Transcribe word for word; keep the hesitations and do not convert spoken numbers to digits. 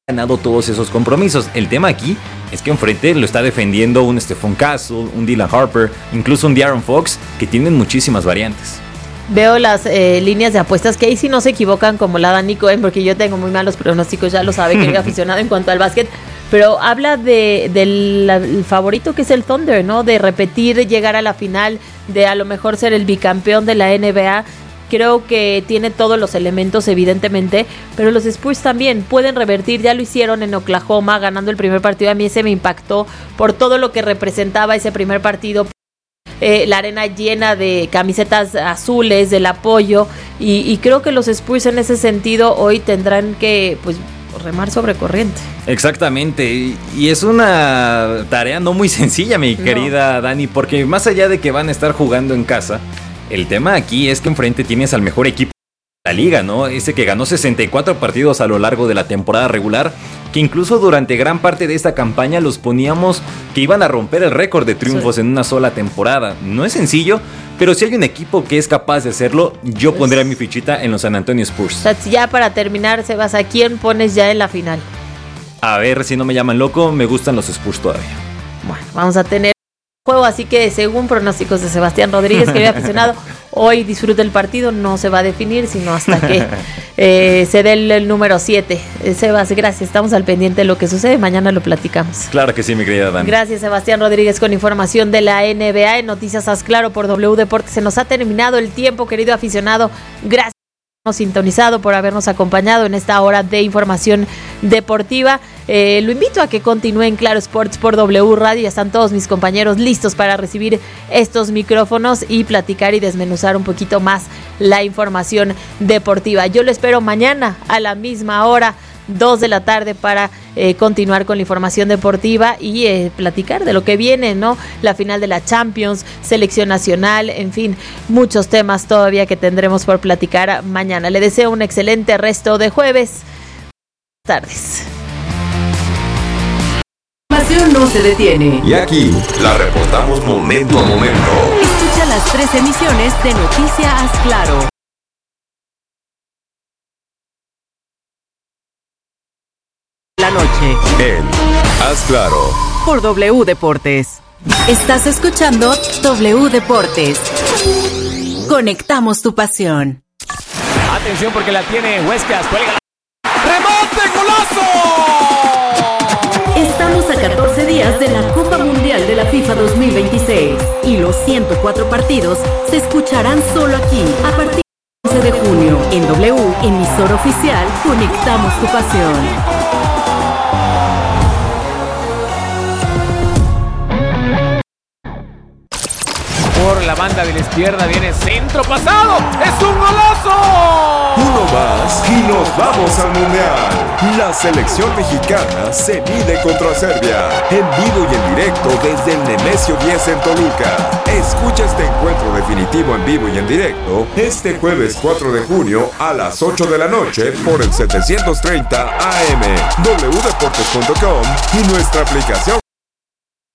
ganado todos esos compromisos. El tema aquí es que enfrente lo está defendiendo un Stephon Castle, un Dylan Harper, incluso un De'Aaron Fox, que tienen muchísimas variantes. Veo las eh, líneas de apuestas que ahí sí no se equivocan como la Dani Cohen, porque yo tengo muy malos pronósticos, ya lo sabe, querido aficionado en cuanto al básquet, pero habla de del el favorito que es el Thunder, ¿no? De repetir, llegar a la final, de a lo mejor ser el bicampeón de la N B A. Creo que tiene todos los elementos, evidentemente, pero los Spurs también pueden revertir. Ya lo hicieron en Oklahoma, ganando el primer partido. A mí ese me impactó por todo lo que representaba ese primer partido. Eh, la arena llena de camisetas azules, del apoyo. Y, y creo que los Spurs en ese sentido hoy tendrán que, pues, remar sobre corriente. Exactamente, y es una tarea no muy sencilla, mi querida no. Dani, porque más allá de que van a estar jugando en casa, el tema aquí es que enfrente tienes al mejor equipo de la liga, ¿no? Ese que ganó sesenta y cuatro partidos a lo largo de la temporada regular, que incluso durante gran parte de esta campaña los poníamos que iban a romper el récord de triunfos sí. en una sola temporada. No es sencillo, pero si hay un equipo que es capaz de hacerlo, yo pues, pondría mi fichita en los San Antonio Spurs. O sea, ya para terminar, Sebas, ¿a quién pones ya en la final? A ver si no me llaman loco, me gustan los Spurs todavía. Bueno, vamos a tener juego, así que según pronósticos de Sebastián Rodríguez, querido aficionado, hoy disfruta el partido, no se va a definir, sino hasta que eh, se dé el, el número siete. Eh, Sebas, gracias, estamos al pendiente de lo que sucede, mañana lo platicamos. Claro que sí, mi querida Dani. Gracias, Sebastián Rodríguez, con información de la N B A en Noticias Haz Claro por W Deportes. Se nos ha terminado el tiempo, querido aficionado, gracias. Sintonizado por habernos acompañado en esta hora de información deportiva. Eh, lo invito a que continúe en Claro Sports por W Radio. Ya están todos mis compañeros listos para recibir estos micrófonos y platicar y desmenuzar un poquito más la información deportiva. Yo lo espero mañana a la misma hora, dos de la tarde, para eh, continuar con la información deportiva y eh, platicar de lo que viene, ¿no? La final de la Champions, selección nacional, en fin, muchos temas todavía que tendremos por platicar mañana. Le deseo un excelente resto de jueves. Buenas tardes. La información no se detiene. Y aquí la reportamos momento a momento. Escucha las tres emisiones de Noticias Haz Claro. La noche. En Haz Claro. Por W Deportes. Estás escuchando W Deportes. Conectamos tu pasión. Atención porque la tiene Huescas. Cuelga. ¡Remate, golazo! Estamos a catorce días de la Copa Mundial de la FIFA dos mil veintiséis. Y los ciento cuatro partidos se escucharán solo aquí. A partir del once de junio. En W, emisora oficial, Conectamos tu pasión. Por la banda de la izquierda viene centro pasado. ¡Es un golazo! Uno más y nos vamos al Mundial. La selección mexicana se mide contra Serbia. En vivo y en directo desde el Nemesio diez en Toluca. Escucha este encuentro definitivo en vivo y en directo este jueves cuatro de junio a las ocho de la noche por el setecientos treinta A M, w deportes punto com y nuestra aplicación.